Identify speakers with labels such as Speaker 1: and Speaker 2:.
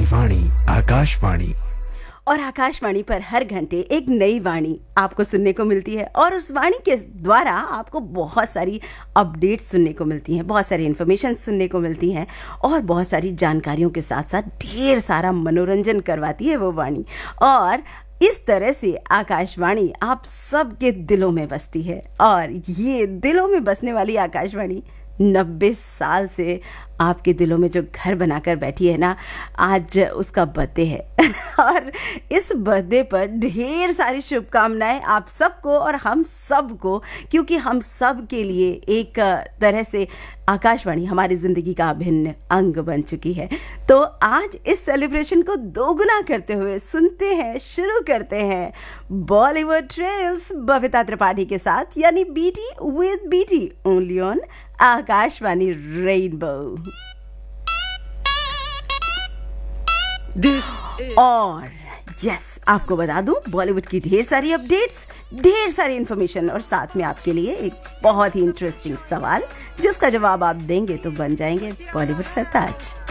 Speaker 1: आपकी वाणी आकाशवाणी।
Speaker 2: और आकाशवाणी पर हर घंटे एक नई वाणी आपको सुनने को मिलती है और उस वाणी के द्वारा आपको बहुत सारी अपडेट्स सुनने को मिलती हैं, बहुत सारी इन्फॉर्मेशन सुनने को मिलती हैं और बहुत सारी जानकारियों के साथ साथ ढेर सारा मनोरंजन करवाती है वो वाणी। और इस तरह से आकाशवाणी आप सबके दिलों में बसती है और ये दिलों में बसने वाली आकाशवाणी 90 साल से आपके दिलों में जो घर बनाकर बैठी है ना, आज उसका बर्थडे है और इस बर्थडे पर ढेर सारी शुभकामनाएं आप सबको और हम सबको, क्योंकि हम सब के लिए एक तरह से आकाशवाणी हमारी ज़िंदगी का अभिन्न अंग बन चुकी है। तो आज इस सेलिब्रेशन को दोगुना करते हुए शुरू करते हैं बॉलीवुड ट्रेल्स बबीता त्रिपाठी के साथ, यानी BT with BT, only on Akashvani rainbow. और यस, आपको बता दूं बॉलीवुड की ढेर सारी अपडेट्स, ढेर सारी इन्फॉर्मेशन और साथ में आपके लिए एक बहुत ही इंटरेस्टिंग सवाल जिसका जवाब आप देंगे तो बन जाएंगे बॉलीवुड सरताज।